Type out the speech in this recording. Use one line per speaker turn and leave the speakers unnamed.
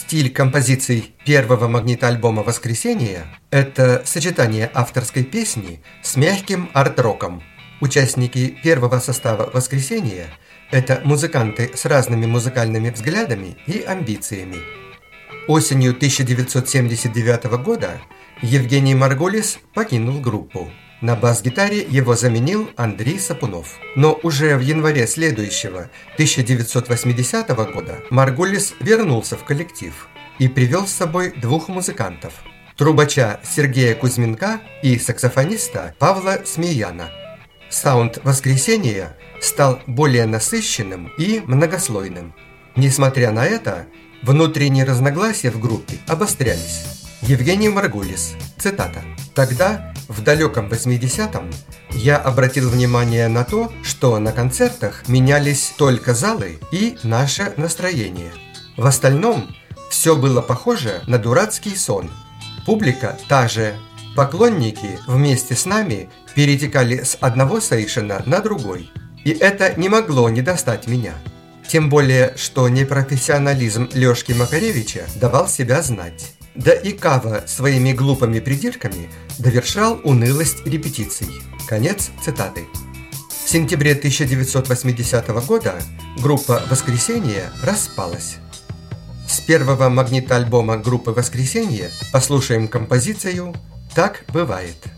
Стиль композиций первого магнитоальбома «Воскресенье» – это сочетание авторской песни с мягким арт-роком. Участники первого состава «Воскресенья» – это музыканты с разными музыкальными взглядами и амбициями. Осенью 1979 года Евгений Маргулис покинул группу. На бас-гитаре его заменил Андрей Сапунов. Но уже в январе следующего, 1980 года, Маргулис вернулся в коллектив и привел с собой двух музыкантов – трубача Сергея Кузьменка и саксофониста Павла Смеяна. Саунд «Воскресенья» стал более насыщенным и многослойным. Несмотря на это, внутренние разногласия в группе обострялись. Евгений Маргулис, цитата: «Тогда, в далеком 80-м, я обратил внимание на то, что на концертах менялись только залы и наше настроение. В остальном все было похоже на дурацкий сон. Публика та же. Поклонники вместе с нами перетекали с одного сейшена на другой. И это не могло не достать меня. Тем более, что непрофессионализм Лёшки Макаревича давал себя знать. Да и Кава своими глупыми придирками довершал унылость репетиций». Конец цитаты. В сентябре 1980 года группа «Воскресенье» распалась. С первого магнитоальбома группы «Воскресенье» послушаем композицию «Так бывает».